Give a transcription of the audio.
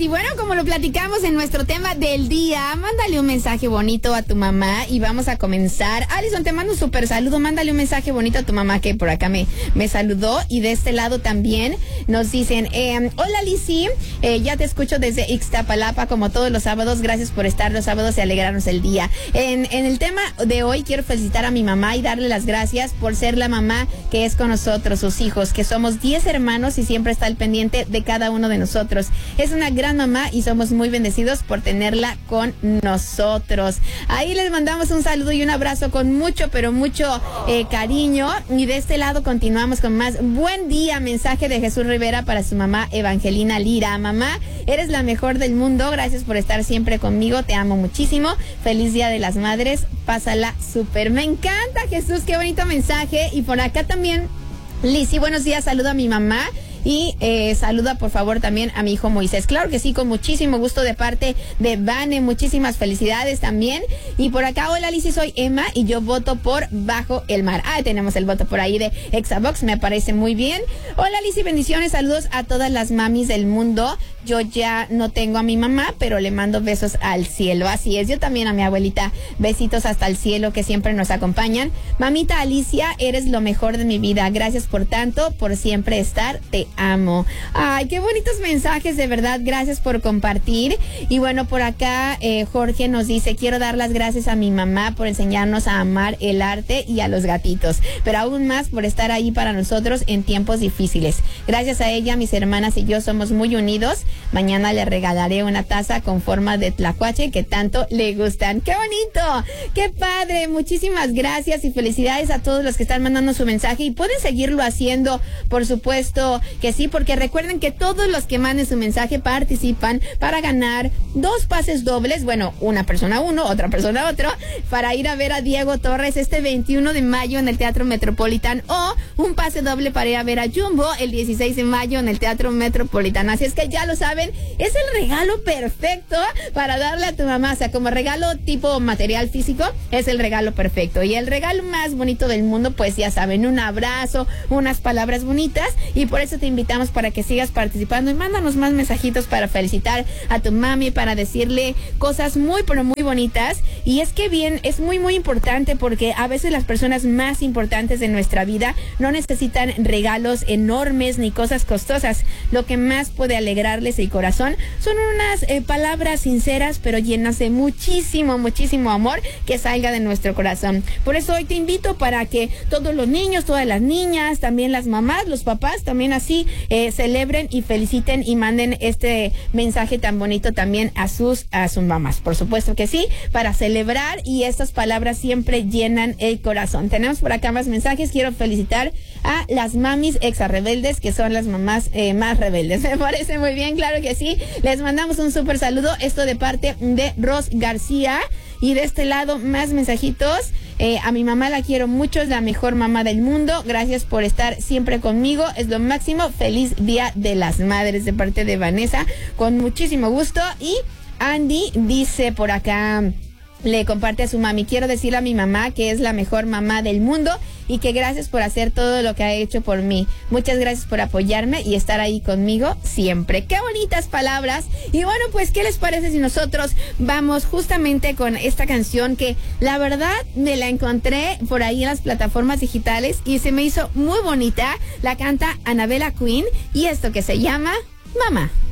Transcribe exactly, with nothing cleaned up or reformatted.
bueno, como lo platicamos en nuestro tema del día, mándale un mensaje bonito a tu mamá y vamos a comenzar. Alison, te mando un súper saludo, mándale un mensaje bonito a tu mamá que por acá me, me saludó, y de este lado también nos dicen, eh, hola Lizzy, eh, ya te escucho desde Ixtapalapa como todos los sábados, gracias por estar los sábados y alegrarnos el día. En, en el tema de hoy quiero felicitar a mi mamá y darle las gracias por ser la mamá que es con nosotros, sus hijos, que somos diez hermanos y siempre está al pendiente de cada uno de nosotros. Es una gran mamá y somos muy bendecidos por tenerla con nosotros. Ahí les mandamos un saludo y un abrazo con mucho, pero mucho eh, cariño. Y de este lado continuamos con más. Buen día, mensaje de Jesús Rivera para su mamá Evangelina Lira. Mamá, eres la mejor del mundo, gracias por estar siempre conmigo, te amo muchísimo. Feliz Día de las Madres, pásala súper. Me encanta, Jesús, qué bonito mensaje. Y por acá también, Lizzy, buenos días, saludo a mi mamá. Y eh, saluda por favor también a mi hijo Moisés. Claro que sí, con muchísimo gusto de parte de Vane, muchísimas felicidades también. Y por acá, hola Lizzy, soy Emma y yo voto por Bajo el Mar. Ah, tenemos el voto por ahí de Exabox, me parece muy bien. Hola Lizzy, bendiciones, saludos a todas las mamis del mundo. Yo ya no tengo a mi mamá, pero le mando besos al cielo. Así es, yo también a mi abuelita, besitos hasta el cielo que siempre nos acompañan. Mamita Alicia, eres lo mejor de mi vida, gracias por tanto, por siempre estar, te amo. Ay, qué bonitos mensajes, de verdad, gracias por compartir. Y bueno, por acá eh, Jorge nos dice, quiero dar las gracias a mi mamá por enseñarnos a amar el arte y a los gatitos, pero aún más por estar ahí para nosotros en tiempos difíciles. Gracias a ella, mis hermanas y yo somos muy unidos. Mañana le regalaré una taza con forma de tlacuache que tanto le gustan. ¡Qué bonito! ¡Qué padre! Muchísimas gracias y felicidades a todos los que están mandando su mensaje, y pueden seguirlo haciendo, por supuesto que sí, porque recuerden que todos los que manden su mensaje participan para ganar dos pases dobles, bueno, una persona uno, otra persona otro, para ir a ver a Diego Torres este veintiuno de mayo en el Teatro Metropolitan, o un pase doble para ir a ver a Jumbo el dieciséis de mayo en el Teatro Metropolitan. Así es que ya lo saben, es el regalo perfecto para darle a tu mamá, o sea, como regalo tipo material físico, es el regalo perfecto. Y el regalo más bonito del mundo, pues ya saben, un abrazo, unas palabras bonitas, y por eso te invitamos para que sigas participando y mándanos más mensajitos para felicitar a tu mami, para decirle cosas muy, pero muy bonitas. Y es que bien, es muy, muy importante, porque a veces las personas más importantes de nuestra vida no necesitan regalos enormes ni cosas costosas. Lo que más puede alegrarles el corazón son unas eh, palabras sinceras, pero llenas de muchísimo, muchísimo amor que salga de nuestro corazón. Por eso hoy te invito para que todos los niños, todas las niñas, también las mamás, los papás, también así eh, celebren y feliciten y manden este mensaje tan bonito también a sus, a sus mamás. Por supuesto que sí, para celebrar, y estas palabras siempre llenan el corazón. Tenemos por acá más mensajes. Quiero felicitar a las mamis exa rebeldes, que son las mamás eh, más rebeldes. Me parece muy bien, claro que sí. Les mandamos un súper saludo, esto de parte de Ros García. Y de este lado, más mensajitos. Eh, a mi mamá la quiero mucho, es la mejor mamá del mundo. Gracias por estar siempre conmigo, es lo máximo. Feliz Día de las Madres, de parte de Vanessa, con muchísimo gusto. Y Andy dice por acá, le comparte a su mami, quiero decirle a mi mamá que es la mejor mamá del mundo y que gracias por hacer todo lo que ha hecho por mí. Muchas gracias por apoyarme y estar ahí conmigo siempre. ¡Qué bonitas palabras! Y bueno, pues, ¿qué les parece si nosotros vamos justamente con esta canción que la verdad me la encontré por ahí en las plataformas digitales y se me hizo muy bonita? La canta Anabela Queen y esto que se llama Mamá.